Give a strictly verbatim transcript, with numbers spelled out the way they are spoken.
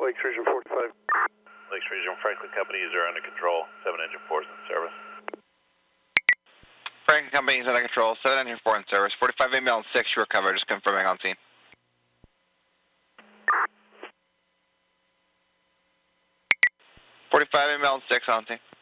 Lakes Region forty-five. Lakes Region Franklin Companies are under control. Seven engine fours in service. Franklin Companies under control. Seven engine four in service. forty-five A mail and six. You recovered. Just confirming on scene. forty-five A mail and six on scene.